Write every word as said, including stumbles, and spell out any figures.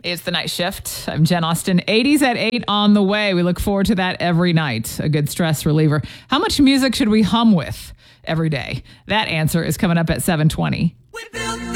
It's the night shift. I'm Jen Austen. eighties at eight on the way. We look forward to that every night. A good stress reliever. How much music should we hum with every day? That answer is coming up at seven twenty. We build